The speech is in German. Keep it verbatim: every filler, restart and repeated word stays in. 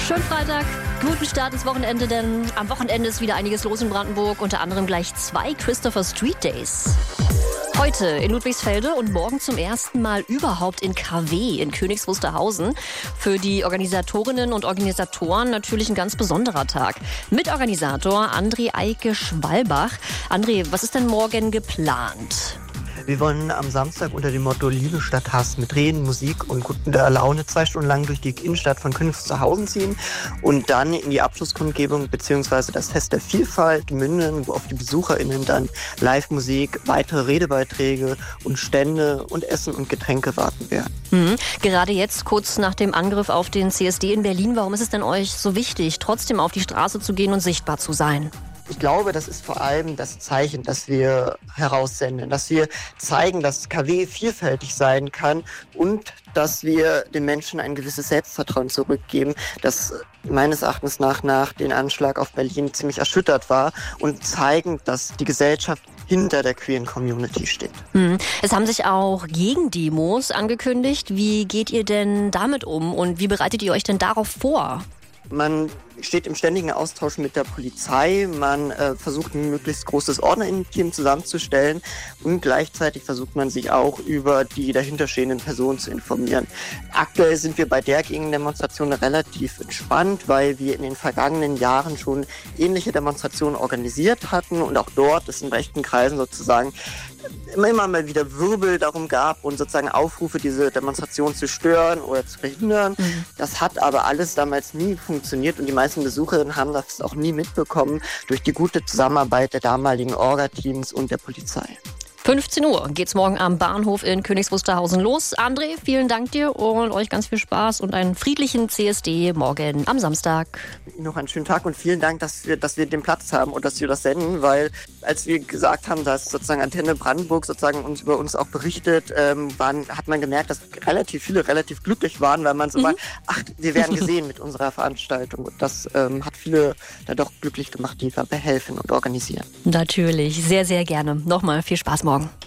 Schönen Freitag, guten Start ins Wochenende, denn am Wochenende ist wieder einiges los in Brandenburg, unter anderem gleich zwei Christopher Street Days. Heute in Ludwigsfelde und morgen zum ersten Mal überhaupt in K W in Königs Wusterhausen. Für die Organisatorinnen und Organisatoren natürlich ein ganz besonderer Tag. Mitorganisator André Eike Schwalbach. André, was ist denn morgen geplant? Wir wollen am Samstag unter dem Motto Liebe statt Hass mit Reden, Musik und guter Laune zwei Stunden lang durch die Innenstadt von Königs Wusterhausen ziehen und dann in die Abschlusskundgebung bzw. das Fest der Vielfalt münden, wo auf die BesucherInnen dann Live-Musik, weitere Redebeiträge und Stände und Essen und Getränke warten werden. Mhm. Gerade jetzt, kurz nach dem Angriff auf den C S D in Berlin, warum ist es denn euch so wichtig, trotzdem auf die Straße zu gehen und sichtbar zu sein? Ich glaube, das ist vor allem das Zeichen, das wir heraussenden, dass wir zeigen, dass K W vielfältig sein kann und dass wir den Menschen ein gewisses Selbstvertrauen zurückgeben, das meines Erachtens nach nach dem Anschlag auf Berlin ziemlich erschüttert war und zeigen, dass die Gesellschaft hinter der queeren Community steht. Mhm. Es haben sich auch Gegendemos angekündigt. Wie geht ihr denn damit um und wie bereitet ihr euch denn darauf vor? Man steht im ständigen Austausch mit der Polizei, man äh, versucht ein möglichst großes Ordnerinnen-Team zusammenzustellen und gleichzeitig versucht man sich auch über die dahinterstehenden Personen zu informieren. Aktuell sind wir bei der Gegendemonstration relativ entspannt, weil wir in den vergangenen Jahren schon ähnliche Demonstrationen organisiert hatten und auch dort es in rechten Kreisen sozusagen immer, immer mal wieder Wirbel darum gab und sozusagen Aufrufe, diese Demonstration zu stören oder zu verhindern. Mhm. Das hat aber alles damals nie funktioniert und die meisten Besucherinnen haben das auch nie mitbekommen durch die gute Zusammenarbeit der damaligen Orga-Teams und der Polizei. fünfzehn Uhr geht's morgen am Bahnhof in Königs Wusterhausen los. André, vielen Dank dir und euch ganz viel Spaß und einen friedlichen C S D morgen am Samstag. Noch einen schönen Tag und vielen Dank, dass wir, dass wir den Platz haben und dass wir das senden, weil als wir gesagt haben, dass sozusagen Antenne Brandenburg sozusagen uns über uns auch berichtet, ähm, waren, hat man gemerkt, dass relativ viele relativ glücklich waren, weil man so mhm. war, ach, wir werden gesehen mit unserer Veranstaltung. Und das ähm, hat viele da doch glücklich gemacht, die dabei helfen und organisieren. Natürlich, sehr, sehr gerne. Nochmal viel Spaß morgen.